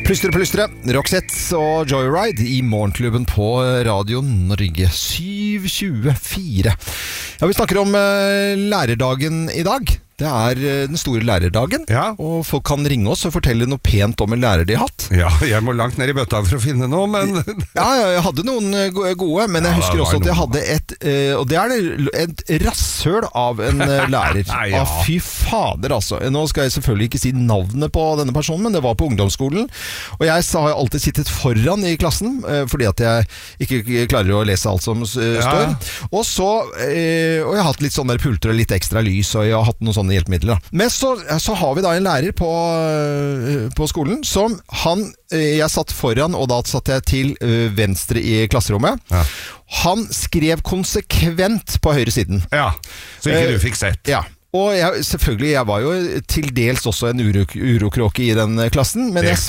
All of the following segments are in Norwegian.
Plystre, Roxette og Joyride I morgenklubben på Radio Norge 7:24. Ja, vi snakker om lærerdagen I dag. Det den store lærerdagen, og folk kan ringe oss og fortelle noe pent om en lærer de har hatt. Ja, jeg må langt ned I bøtta for å finne noe, men... Ja, jeg hadde noen gode, men jeg husker også at jeg hadde og det et rasshøl av en lærer. Ja. Fy fader, altså. Nå skal jeg selvfølgelig ikke si navnet på denne personen, men det var på ungdomsskolen, og jeg har alltid sittet foran I klassen, fordi at jeg ikke klarer å lese alt som står. Og jeg har hatt litt sånne pulter og litt ekstra lys, og jeg har hatt noen sånne hjelpemidler. Men så har vi da en lærer på skolen som jeg satt foran, og da satt jeg til venstre I klasserommet. Ja. Han skrev konsekvent på høyre siden. Ja, så ikke du fikk sett. Ja. Og selvfølgelig, jeg var jo til dels også en urokråke I den klassen, men jeg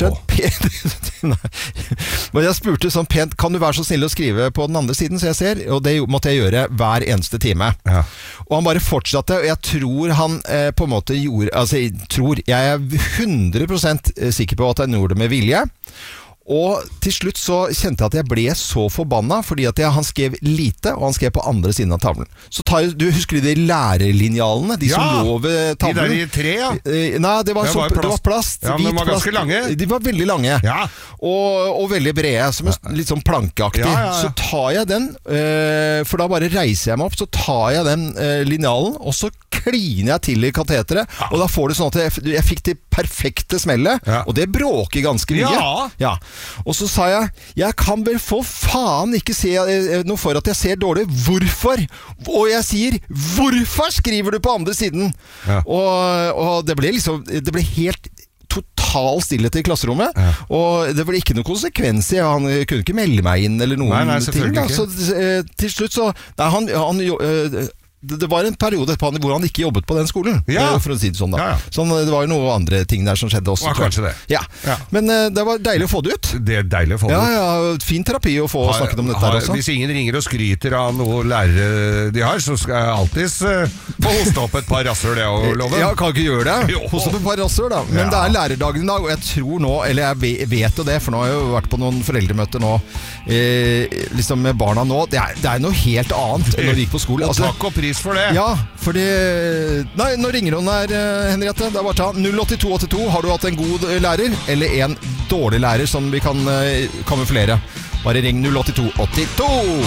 spurte sånn pent, kan du være så snill å skrive på den andre siden, så jeg ser, og det måtte jeg gjøre hver eneste time. Ja. Og han bare fortsatte, og jeg tror han på en måte gjorde, jeg 100% sikker på at han gjorde det med vilje, og til slutt så kjente jeg at jeg ble så forbanna fordi at han skrev lite, og han skrev på andre siden av tavlen. Så du husker de lærerlinjalene, de som lå ved tavlen? De der I tre, ja. Nei, det var plast. Ja, men de var ganske lange. De var veldig lange. Ja. Og veldig brede, som litt sånn plankeaktig. Ja. Så tar jeg den, for da bare reiser jeg meg opp, så tar jeg den linjalen, og så kliner jeg til I kateteret, og da får du sånn at jeg fikk det perfekte smellet, og det bråker ganske mye. Ja. Og så sa jeg kan vel for faen ikke se noe for at jeg ser dårlig. Hvorfor? Og jeg sier, hvorfor skriver du på andre siden? Ja. Og det ble helt total stillhet I klasserommet, og det ble ikke noen konsekvenser. Han kunne ikke melde meg inn eller noen ting. Så til slutt så det var en periode hvor han ikke jobbet på den skolen, for å si det sånn da. Sånn, det var jo noen andre ting der som skjedde også. Kanskje det. Ja. Men det var deilig å få det ut. Det deilig å få det ut. Ja, fin terapi å få snakket om dette her også. Hvis ingen ringer og skryter av noe lærere de har, så skal jeg alltid få hoste opp et par rasshøl, jeg lover. Ja, kan ikke gjøre det. Hoste opp et par rasshøl da. Men det lærerdagen I dag, og jeg tror nå, eller jeg vet jo det, for nå har jeg jo vært på noen foreldremøter nå, liksom med barna nå. Det noe helt annet enn når de gikk på skole. Og takk og pris for det. Ja, fordi... Nei, nå ringer hun her, Henriette. Det bare ta 08282. Har du hatt en god lærer, eller en dårlig lærer som vi kan kamuflere? Bare ring 08282.